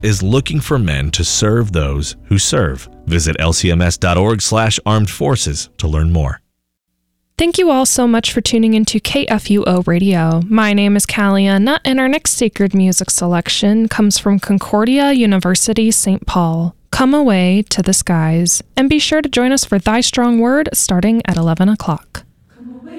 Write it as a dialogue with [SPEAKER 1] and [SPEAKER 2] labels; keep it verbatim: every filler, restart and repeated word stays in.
[SPEAKER 1] is looking for men to serve those who serve. Visit lcms.org slash armed forces to learn more.
[SPEAKER 2] Thank you all so much for tuning into K F U O Radio. My name is Callie Anna, and our next sacred music selection comes from Concordia University, Saint Paul. Come away to the skies, and be sure to join us for Thy Strong Word starting at eleven o'clock.